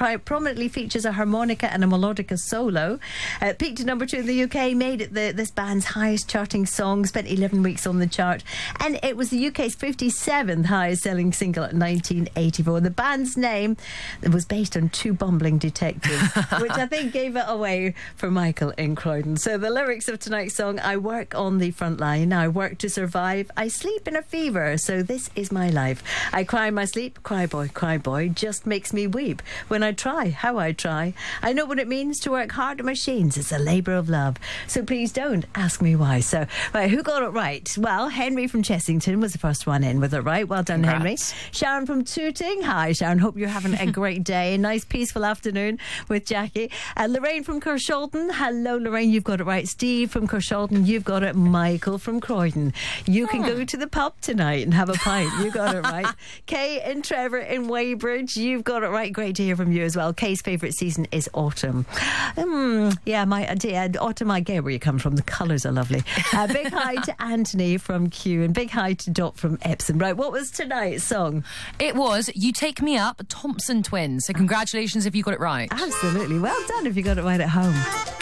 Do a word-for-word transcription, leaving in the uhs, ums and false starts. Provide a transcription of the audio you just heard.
pri- prominently features a harmonica and a melodica solo. Uh, peaked at number two in the U K, made it the, this band's highest charting song, spent eleven weeks on the chart, and it was the U K's fifty-seventh highest selling single in nineteen eighty-four. The band's name was based on two bumbling detectives, which I think gave it away for Michael in Croydon. So the lyrics of tonight's song: I work on the front line, I work to survive, I sleep in a fever, so this is my life. I cry in my sleep, cry boy, cry boy, just makes me weep. When I try, how I try, I know what it means to work hard on machines. It's a labour of love. So please don't ask me why. So, right, who got it right? Well, Henry from Chessington was the first one in with it right. Well done, Congrats. Henry. Sharon from Tooting. Hi, Sharon. Hope you're having a great day. A nice, peaceful afternoon with Jackie. Uh, Lorraine from Carshalton. Hello, Lorraine. You've got it right. Steve from Carshalton. You've got it. Michael from Croydon. You can go to the pub tonight and have a pint. You got it right. Kay and Trevor in Weybridge. You've got it right. Great to hear from you as well. Kay's favourite season is autumn. Um, yeah, my uh, autumn, I get where you come from. The colours are lovely. Uh, big hi to Anthony from Kew, and big hi to Dot from Epsom. Right, what was tonight's song? It was You Take Me Up, Thompson Twins. So congratulations if you got it right. Absolutely. Well done if you got it right at home.